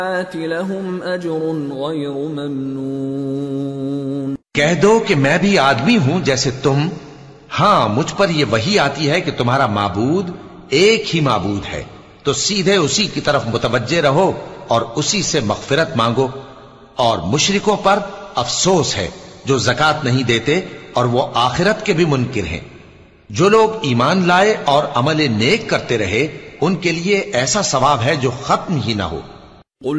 लहुम अज्रुन गैरु ममनून। कह दो कि मैं भी आदमी हूं जैसे तुम। हां, मुझ पर यह वही आती है कि तुम्हारा माबूद एक ही माबूद है, तो सीधे उसी की तरफ मुतवज्जे रहो और उसी से मगफिरत मांगो। और मुशरिकों पर अफसोस है जो ज़कात नहीं देते और वो आखिरत के भी मुनकिर हैं। जो लोग ईमान लाए और अमल नेक करते रहे, उनके लिए ऐसा सवाब है जो खत्म ही ना हो।